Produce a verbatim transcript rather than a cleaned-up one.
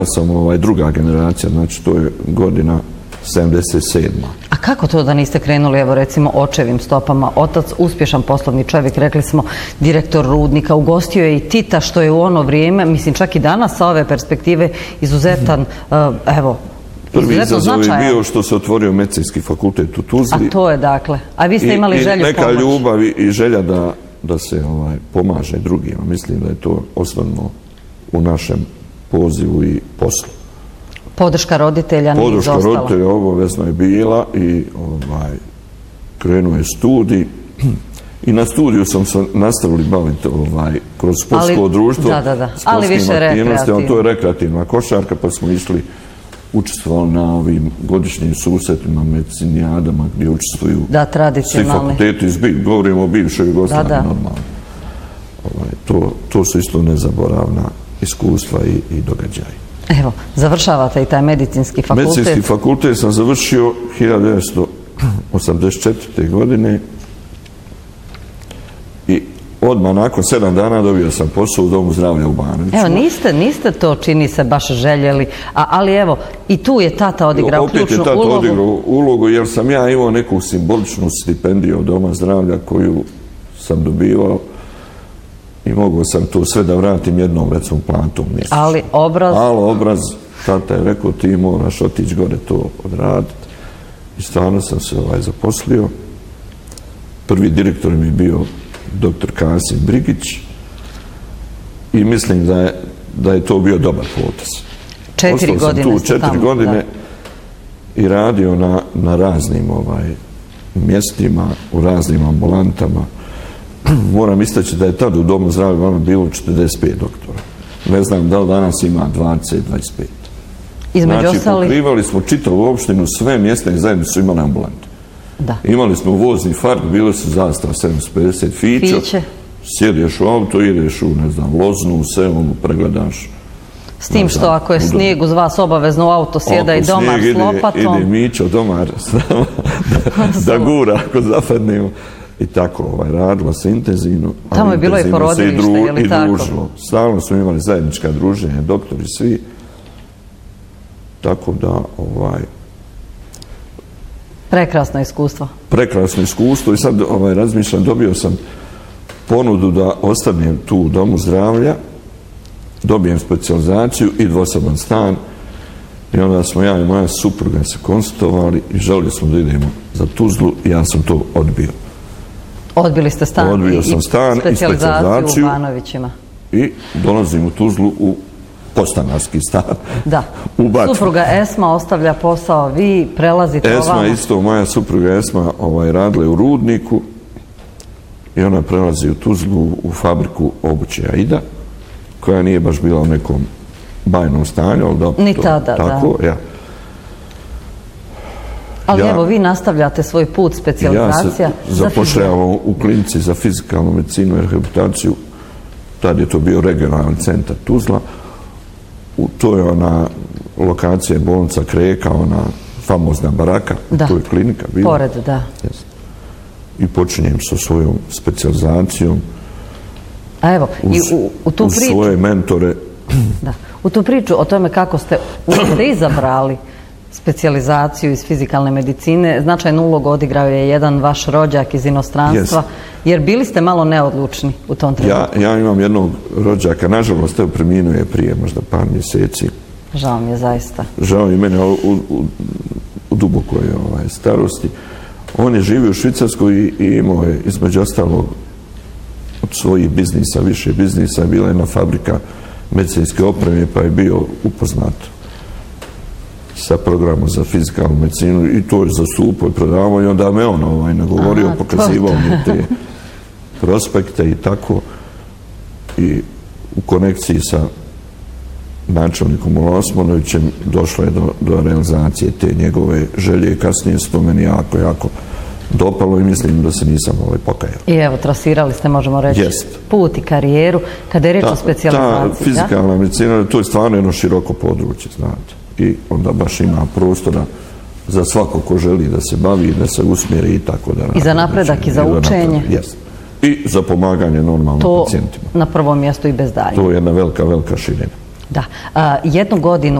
sam ovaj, druga generacija, znači to je godina sedamdeset sedma. A kako to da niste krenuli, evo recimo, očevim stopama? Otac, uspješan poslovni čovjek, rekli smo, direktor rudnika, ugostio je i Tita, što je u ono vrijeme, mislim čak i danas sa ove perspektive, izuzetan, evo, prvi izazov je bio što se otvorio medicinski fakultet u Tuzli. A to je dakle. A vi ste imali I, želju neka pomoći. ljubav i želja da, da se ovaj, pomaže drugima. Mislim da je to osnovno u našem pozivu i poslu. Podrška roditelja nije izostala. Podrška roditelja obavezno je bila i ovaj, krenuo je studij. I na studiju sam se nastavili baviti ovaj, kroz sportsko društvo. Da, da, da. Ali više rekreativno. To je rekreativna košarka, pa smo išli učestvovali na ovim godišnjim susretima, medicinijadama gdje učestvuju da, tradicionalni. Svi fakulteti, iz, govorimo o bivšoj Jugoslaviji, da, da. Normalno. Ovaj, to, to su isto nezaboravna iskustva i, i događaji. Evo, završavate i taj medicinski fakultet. Medicinski fakultet sam završio hiljadu devetsto osamdeset četvrte. godine i odmah nakon sedam dana dobio sam posao u Domu zdravlja u Banoviću. Evo, niste, niste to, čini se, baš željeli, a, ali evo, i tu je tata odigrao ključnu ulogu. Opet je tata ulogu. odigrao ulogu, jer sam ja imao neku simboličnu stipendiju od Doma zdravlja koju sam dobivao i mogao sam to sve da vratim jednom, recimo, platom mjesečno. Ali obraz... Ali obraz, tata je rekao, ti moraš otići gore to odraditi. I stvarno sam se ovaj zaposlio. Prvi direktor mi je bio doktor Kasim Brigić i mislim da je, da je to bio dobar potez. Četiri godine ste tamo. Četiri godine i radio na, na raznim ovaj, mjestima, u raznim ambulantama. Moram istaći da je tad u Domu zdravlja bilo četrdeset pet doktora. Ne znam da li danas ima dvadeset do dvadeset pet. Između znači, ostali... pokrivali smo čitavu opštinu, sve mjesne zajednice su imali ambulante. Da. Imali smo vozni fark, bili su zastava sedamsto pedeset fića. Fiće. Sjedeš u auto, ideš u, ne znam, Loznu, u Selom, pregledaš. S tim što ako je snijeg uz vas obavezno u auto sjeda i domar s lopatom. Ide Mićo, domar s nama, da, da gura ako zapadnemo. I tako, ovaj, radilo se intenzivno. Tamo je bilo i porodilište, je li tako? I družilo. Stalno smo imali zajednička druženja, doktori svi. Tako da, ovaj... Prekrasno iskustvo. Prekrasno iskustvo i sad ovaj, razmišljam, dobio sam ponudu da ostanem tu u Domu zdravlja, dobijem specijalizaciju i dvosoban stan i onda smo ja i moja supruga se konsultovali i želili smo da idemo za Tuzlu i ja sam to odbio. Odbili ste stan Odbio sam stan i specijalizaciju u Banovićima. I dolazim u Tuzlu u podstanarski stan. Da. Supruga Esma ostavlja posao, vi prelazite ovamo. Esma isto, moja supruga Esma ovaj, radila je u Rudniku i ona prelazi u Tuzlu u fabriku obuće Aida, koja nije baš bila u nekom bajnom stanju. Ali da, Ni tada, to, tako, da. Ja. Ali ja, evo, vi nastavljate svoj put, specijalizacija. Ja se zapošljavam u klinici za fizikalnu medicinu i rehabilitaciju. Tad je to bio regionalni centar Tuzla. U, to je ona lokacija bolnica Kreka, ona famozna baraka, da. To je klinika bila. Pored, da. Yes. I počinjem sa svojom specijalizacijom. A evo, uz, i u, u tu uz priču... svoje mentore. Da. U tu priču o tome kako ste uopšte izabrali specijalizaciju iz fizikalne medicine, značajnu ulogu odigrao je jedan vaš rođak iz inostranstva, yes. Jer bili ste malo neodlučni u tom trenutku. Ja, ja imam jednog rođaka, nažalost, evo preminuo je prije možda par mjeseci. Žao mi je zaista. Žao mi je mene u, u, u dubokoj ovaj, starosti. On je živio u Švicarskoj i, i imao je između ostalog od svojih biznisa, više biznisa, bila je jedna fabrika medicinske opreme, pa je bio upoznat sa programom za fizikalnu medicinu i to je zastupao i prodavao i onda me on ovaj, nagovorio, aha, pokazivao mi te prospekte i tako i u konekciji sa načelnikom Osmanovićem došlo je do, do realizacije te njegove želje i kasnije se to meni jako, jako dopalo i mislim da se nisam ovaj pokajao. I evo, trasirali ste, možemo reći, Jest. put i karijeru. Kada je reč o specijalizaciji, ta fizikalna medicina, to je stvarno jedno široko područje, znate. I onda baš ima prostora za svako ko želi da se bavi, da se usmjeri i tako da radi. I za napredak znači, i za učenje. Jest. I za pomaganje normalno to pacijentima. To na prvom mjestu i bez dalje. To je jedna velika, velika širina. Da. A, jednu godinu